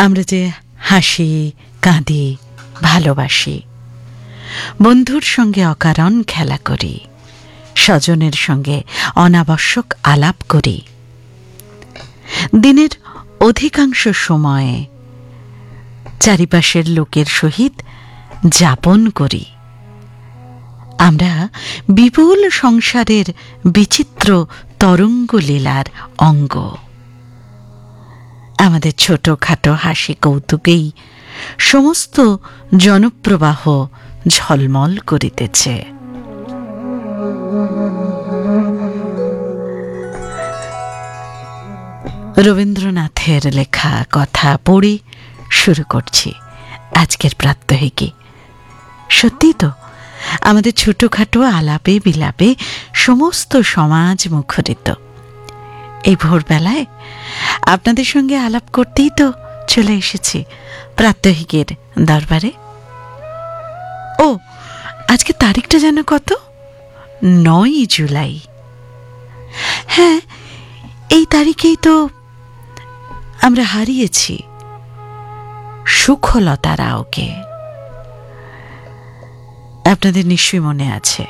আমরা যে হাসি, কাঁদি, ভালোবাসি, বন্ধুর সঙ্গে অকারণ খেলা করি, স্বজনের সঙ্গে অনাবশ্যক আলাপ করি, দিনের অধিকাংশ সময়ে চারিপাশের লোকের সহিত যাপন করি। আমরা বিপুল সংসারের বিচিত্র তরঙ্গ লীলার অঙ্গ। আমাদের ছোটখাটো হাসি কৌতুকেই সমস্ত জনপ্রবাহ ঝলমল করিতেছে। রবীন্দ্রনাথের লেখা কথা পড়ে শুরু করছি আজকের প্রাত্যহিকী। সত্যি তো, আমাদের ছোটখাটো আলাপে বিলাপে সমস্ত সমাজ মুখরিত। এই ভোরবেলায় আপনাদের সঙ্গে আলাপ করতেই তো চলে এসেছি প্রাত্যহিকের দরবারে। ও, আজকে তারিখটা যেন কত? 9 জুলাই। হ্যাঁ, এই তারিখেই তো আমরা হারিয়েছি সুখলতা রাওকে। আপনাদের নিশ্চয়ই মনে আছে,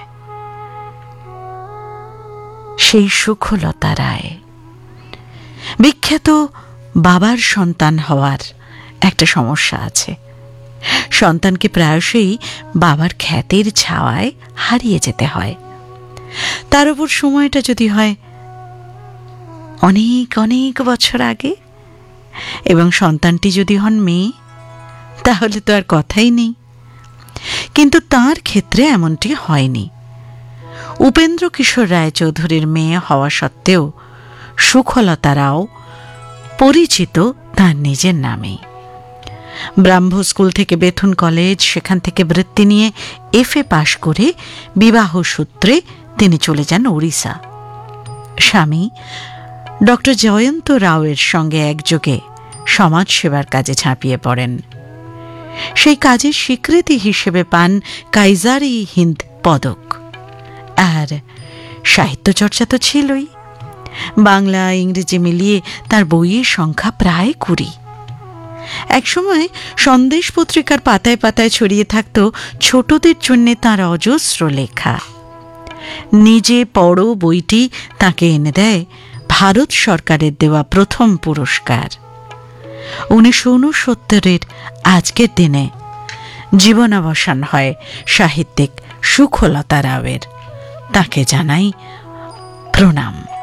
সেই সুখলতা রায় বিখ্যাত বাবার সন্তান হওয়ার একটা সমস্যা আছে। সন্তানকে প্রায়শই বাবার খ্যাতির ছাওয়ায় হারিয়ে যেতে হয়। তার উপর সময়টা যদি হয় অনেক অনেক বছর আগে, এবং সন্তানটি যদি হন মেয়ে, তাহলে তো আর কথাই নেই। কিন্তু তার ক্ষেত্রে এমনটি হয়নি। উপেন্দ্র কিশোর রায়চৌধুরীর মেয়ে হওয়া সত্ত্বেও সুখলতা রাও পরিচিত তার নিজের নামেই। ব্রাহ্ম স্কুল থেকে বেথুন কলেজ, সেখান থেকে বৃত্তি নিয়ে FA পাশ করে বিবাহ সূত্রে তিনি চলে যান ওড়িশা। স্বামী ডক্টর জয়ন্ত রাওয়ের সঙ্গে একযোগে সমাজসেবার কাজে ঝাঁপিয়ে পড়েন। সেই কাজের স্বীকৃতি হিসেবে পান কাইজার-ই-হিন্দ পদক। আর সাহিত্য চর্চা তো ছিলই। বাংলা ইংরেজি মিলিয়ে তার বইয়ের সংখ্যা প্রায় 20। একসময় সন্দেশ পত্রিকার পাতায় পাতায় ছড়িয়ে থাকত ছোটদের জন্য তাঁর অজস্র লেখা। নিজে পড়ো বইটি তাকে এনে দেয় ভারত সরকারের দেওয়া প্রথম পুরস্কার। 1969 আজকের দিনে জীবনাবসান হয় সাহিত্যিক সুখলতা রাওয়ের। তাকে জানাই প্রণাম।